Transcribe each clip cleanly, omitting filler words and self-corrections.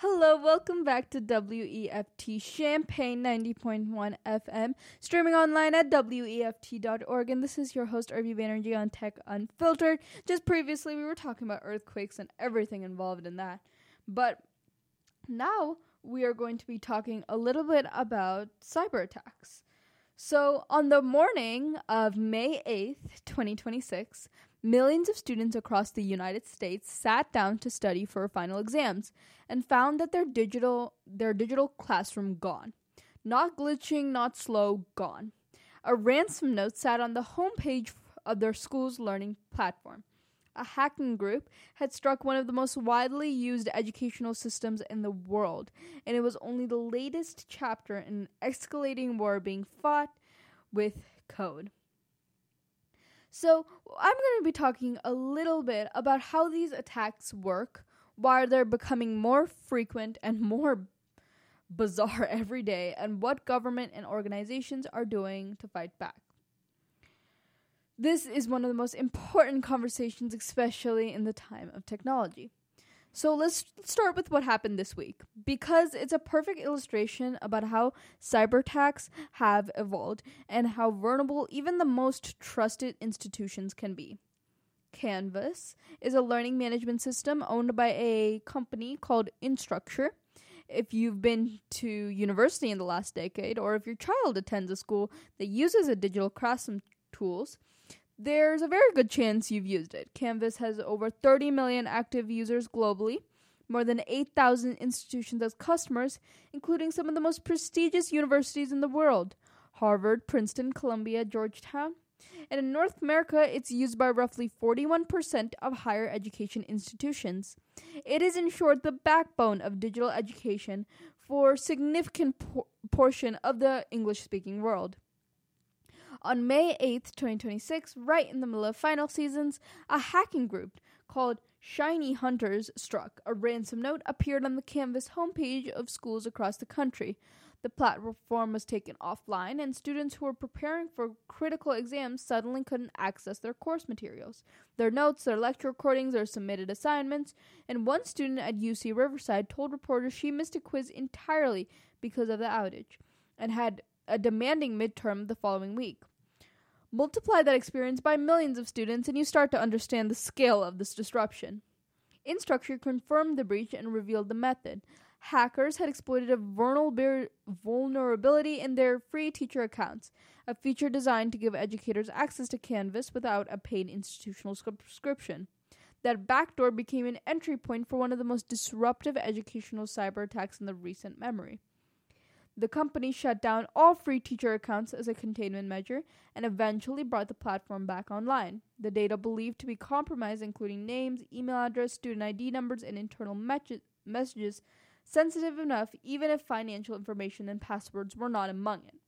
Hello, welcome back to WEFT Champaign 90.1 FM, streaming online at WEFT.org. And this is your host, Irvi Banerjee on Tech Unfiltered. Just previously, we were talking about earthquakes and everything involved in that. But now we are going to be talking a little bit about cyber attacks. So, on the morning of May 8th, 2026, millions of students across the United States sat down to study for final exams and found that their digital classroom gone. Not glitching, not slow, gone. A ransom note sat on the homepage of their school's learning platform. A hacking group had struck one of the most widely used educational systems in the world, and it was only the latest chapter in an escalating war being fought with code. So, I'm going to be talking a little bit about how these attacks work, why they're becoming more frequent and more bizarre every day, and what government and organizations are doing to fight back. This is one of the most important conversations, especially in the time of technology. So let's start with what happened this week, because it's a perfect illustration about how cyber attacks have evolved and how vulnerable even the most trusted institutions can be. Canvas is a learning management system owned by a company called Instructure. If you've been to university in the last decade, or if your child attends a school that uses a digital classroom tools, there's a very good chance you've used it. Canvas has over 30 million active users globally, more than 8,000 institutions as customers, including some of the most prestigious universities in the world: Harvard, Princeton, Columbia, Georgetown. And in North America, it's used by roughly 41% of higher education institutions. It is, in short, the backbone of digital education for a significant portion of the English-speaking world. On May 8th, 2026, right in the middle of final seasons, a hacking group called Shiny Hunters struck. A ransom note appeared on the Canvas homepage of schools across the country. The platform was taken offline, and students who were preparing for critical exams suddenly couldn't access their course materials, their notes, their lecture recordings, their submitted assignments, and one student at UC Riverside told reporters she missed a quiz entirely because of the outage and had a demanding midterm the following week. Multiply that experience by millions of students and you start to understand the scale of this disruption. Instructure confirmed the breach and revealed the method. Hackers had exploited a vulnerability in their free teacher accounts, a feature designed to give educators access to Canvas without a paid institutional subscription. That backdoor became an entry point for one of the most disruptive educational cyber attacks in the recent memory. The company shut down all free teacher accounts as a containment measure and eventually brought the platform back online. The data believed to be compromised, including names, email address, student ID numbers, and internal messages, sensitive enough even if financial information and passwords were not among it.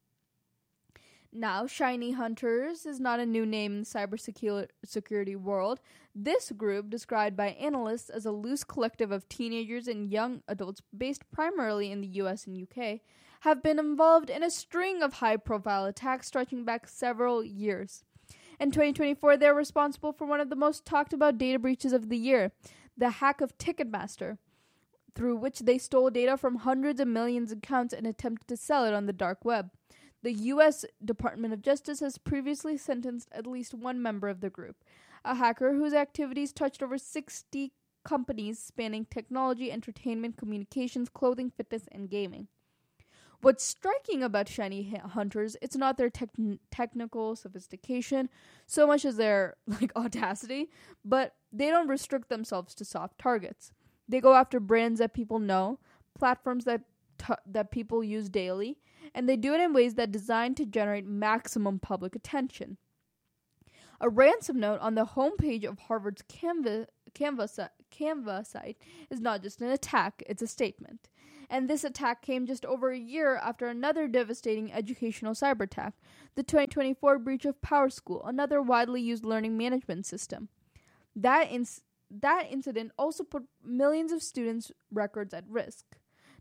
Now, Shiny Hunters is not a new name in the cybersecurity world. This group, described by analysts as a loose collective of teenagers and young adults based primarily in the US and UK, have been involved in a string of high-profile attacks stretching back several years. In 2024, they're responsible for one of the most talked-about data breaches of the year, the hack of Ticketmaster, through which they stole data from hundreds of millions of accounts and attempted to sell it on the dark web. The U.S. Department of Justice has previously sentenced at least one member of the group, a hacker whose activities touched over 60 companies spanning technology, entertainment, communications, clothing, fitness, and gaming. What's striking about Shiny Hunters, it's not their technical sophistication so much as their audacity, but they don't restrict themselves to soft targets. They go after brands that people know, platforms that people use daily, and they do it in ways that are designed to generate maximum public attention. A ransom note on the homepage of Harvard's Canva site is not just an attack, it's a statement. And this attack came just over a year after another devastating educational cyber attack, the 2024 breach of PowerSchool, another widely used learning management system. That incident also put millions of students' records at risk.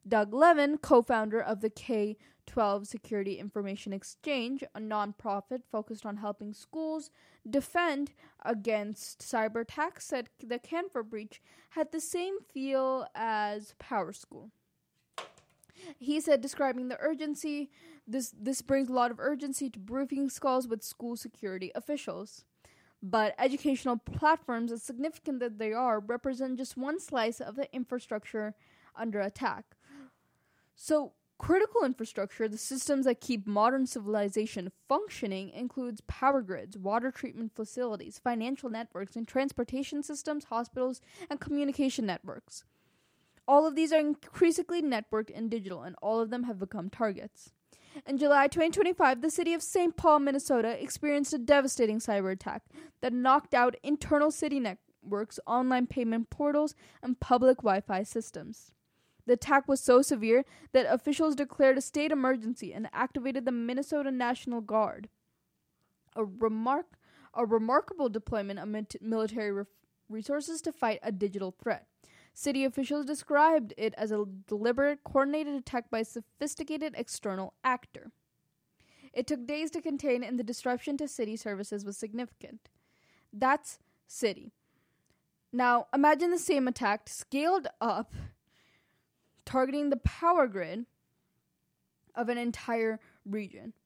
Doug Levin, co-founder of the K-12 Security Information Exchange, a nonprofit focused on helping schools defend against cyber attacks, said the Canva breach had the same feel as PowerSchool. He said, describing the urgency, this brings a lot of urgency to briefing calls with school security officials. But educational platforms, as significant that they are, represent just one slice of the infrastructure under attack. So, critical infrastructure, the systems that keep modern civilization functioning, includes power grids, water treatment facilities, financial networks, and transportation systems, hospitals, and communication networks. All of these are increasingly networked and digital, and all of them have become targets. In July 2025, the city of St. Paul, Minnesota, experienced a devastating cyber attack that knocked out internal city networks, online payment portals, and public Wi-Fi systems. The attack was so severe that officials declared a state emergency and activated the Minnesota National Guard, a remarkable deployment of military resources to fight a digital threat. City officials described it as a deliberate, coordinated attack by a sophisticated external actor. It took days to contain, and the disruption to city services was significant. That's city. Now, imagine the same attack scaled up, targeting the power grid of an entire region,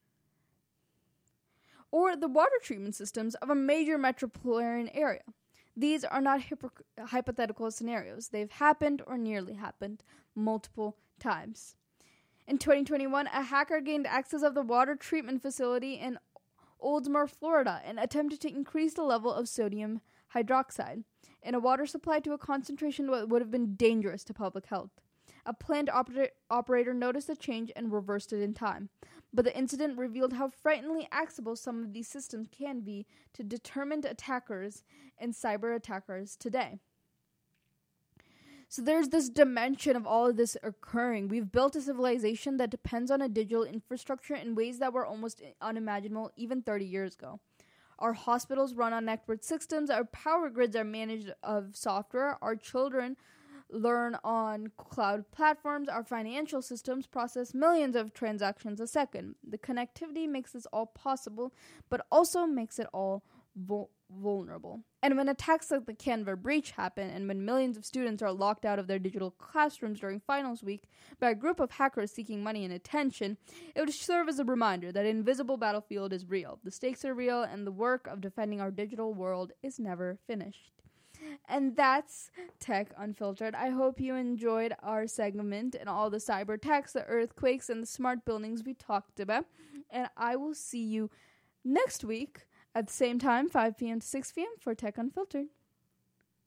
or the water treatment systems of a major metropolitan area. These are not hypothetical scenarios. They've happened or nearly happened multiple times. In 2021, a hacker gained access of the water treatment facility in Oldsmar, Florida, and attempted to increase the level of sodium hydroxide in a water supply to a concentration that would have been dangerous to public health. A plant operator noticed the change and reversed it in time. But the incident revealed how frighteningly accessible some of these systems can be to determined attackers and cyber attackers today. So there's this dimension of all of this occurring. We've built a civilization that depends on a digital infrastructure in ways that were almost unimaginable even 30 years ago. Our hospitals run on network systems. Our power grids are managed of software. Our children learn on cloud platforms. Our financial systems process millions of transactions a second. The connectivity makes this all possible, but also makes it all vulnerable. And when attacks like the Canva breach happen, and when millions of students are locked out of their digital classrooms during finals week by a group of hackers seeking money and attention, it would serve as a reminder that an invisible battlefield is real. The stakes are real, and the work of defending our digital world is never finished. And that's Tech Unfiltered. I hope you enjoyed our segment and all the cyber attacks, the earthquakes, and the smart buildings we talked about. And I will see you next week at the same time, 5 p.m. to 6 p.m. for Tech Unfiltered.